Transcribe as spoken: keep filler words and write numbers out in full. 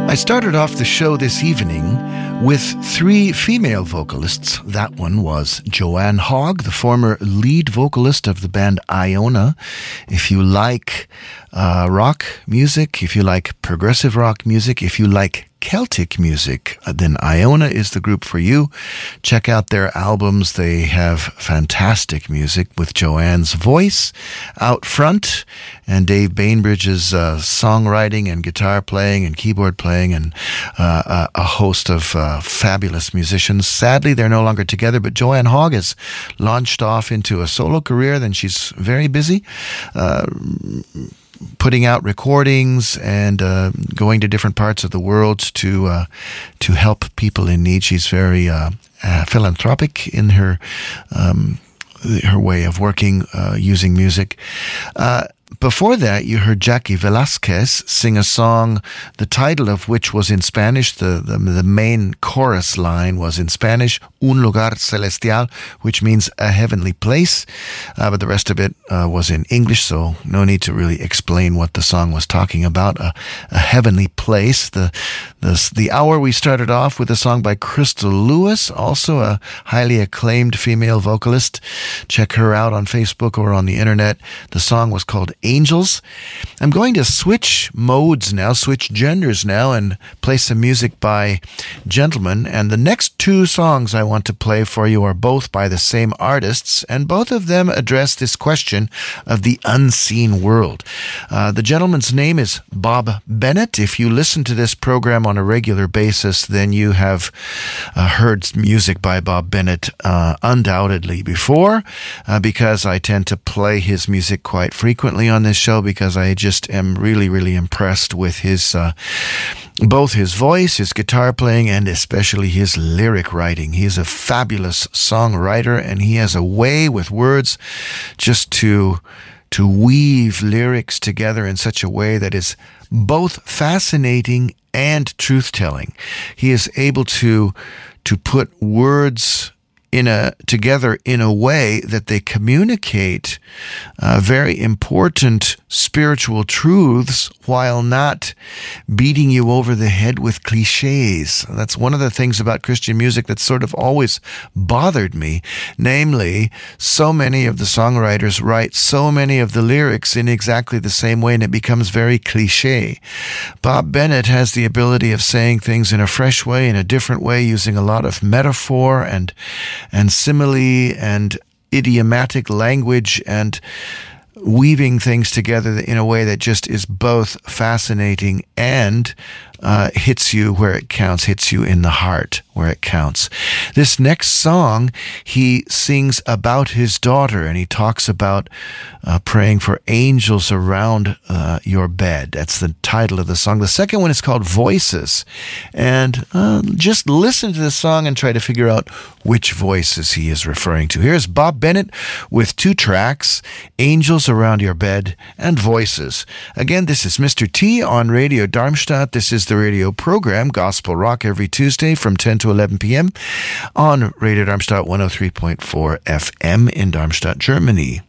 I started off the show this evening with three female vocalists. That one was Joanne Hogg, the former lead vocalist of the band Iona. If you like uh, rock music, if you like progressive rock music, if you like Celtic music, then Iona is the group for you. Check out their albums. They have fantastic music with Joanne's voice out front and Dave Bainbridge's uh, songwriting and guitar playing and keyboard playing and uh, a host of uh, fabulous musicians. Sadly, they're no longer together, but Joanne Hogg has launched off into a solo career. Then she's very busy. Uh, putting out recordings and uh, going to different parts of the world to uh, to help people in need. She's very uh, uh, philanthropic in her um, her way of working uh, using music. Uh, Before that, you heard Jackie Velasquez sing a song, the title of which was in Spanish. The, the, the main chorus line was in Spanish, Un lugar celestial, which means a heavenly place. Uh, but the rest of it uh, was in English, so no need to really explain what the song was talking about. A, a heavenly place. The, the, the hour we started off with a song by Crystal Lewis, also a highly acclaimed female vocalist. Check her out on Facebook or on the internet. The song was called Angels. I'm going to switch modes now, switch genders now, and play some music by gentlemen. And the next two songs I want to play for you are both by the same artists, and both of them address this question of the unseen world. Uh, the gentleman's name is Bob Bennett. If you listen to this program on a regular basis, then you have uh, heard music by Bob Bennett uh, undoubtedly before, uh, because I tend to play his music quite frequently on this show because I just am really, really impressed with his uh, both his voice, his guitar playing, and especially his lyric writing. He is a fabulous songwriter, and he has a way with words just to to weave lyrics together in such a way that is both fascinating and truth-telling. He is able to to put words in a together in a way that they communicate uh, very important spiritual truths while not beating you over the head with cliches. That's one of the things about Christian music that sort of always bothered me. Namely, so many of the songwriters write so many of the lyrics in exactly the same way, and it becomes very cliche. Bob Bennett has the ability of saying things in a fresh way, in a different way, using a lot of metaphor and and simile and idiomatic language and weaving things together in a way that just is both fascinating and uh, hits you where it counts, hits you in the heart where it counts. This next song, he sings about his daughter, and he talks about uh, praying for angels around uh, your bed. That's the title of the song. The second one is called Voices, and uh, just listen to the song and try to figure out which voices he is referring to. Here's Bob Bennett with two tracks, Angels Around Your Bed and Voices. Again, this is Mister T on Radio Darmstadt. This is the radio program Gospel Rock every Tuesday from ten to eleven p.m. on Radio Darmstadt one oh three point four F M in Darmstadt, Germany.